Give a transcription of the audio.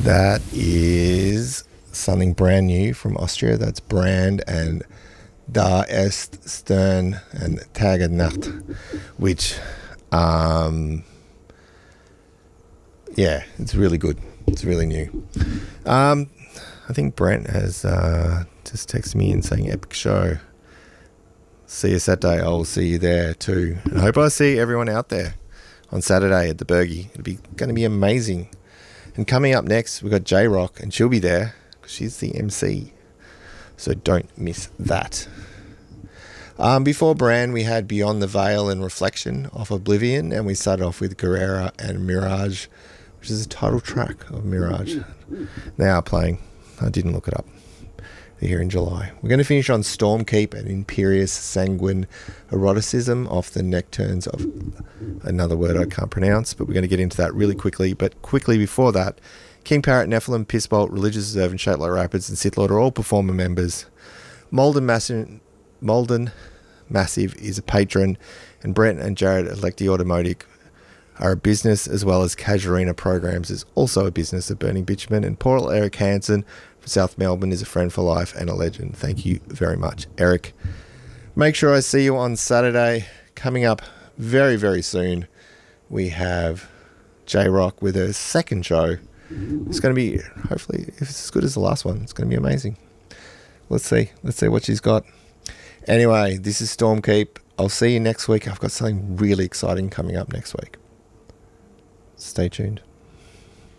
That is something brand new from Austria. That's Brand and Da ist Stern and Tage Nacht, which, yeah, it's really good. It's really new. I think Brent has just texted me and saying epic show. See you Saturday. I'll see you there too. And I hope I see everyone out there on Saturday at the Bergie. It'll be going to be amazing. And coming up next, we've got J-Rock, and she'll be there because she's the MC. So don't miss that. Before Brand, we had Beyond the Veil and Reflection off Oblivion, and we started off with Guerrera and Mirage, which is the title track of Mirage. They are playing. I didn't look it up. They're here in July. We're going to finish on Stormkeep and Imperious Sanguine Eroticism off the Necturnes of another word I can't pronounce, but we're going to get into that really quickly. But quickly before that, King Parrot, Nephilim, Pissbolt, Religious Observant, Shatelite Rapids, and Sith Lord are all performer members. Malden Massive is a patron, and Brent and Jared Electi Automotive are a business, as well as Casuarina Programs is also a business of Burning Bitumen, and Paul Eric Hansen from South Melbourne is a friend for life and a legend. Thank you very much, Eric. Make sure I see you on Saturday. Coming up very, very soon, we have J-Rock with her second show. It's going to be, hopefully, if it's as good as the last one, it's going to be amazing. Let's see what she's got. Anyway, this is Stormkeep. I'll see you next week. I've got something really exciting coming up next week. Stay tuned.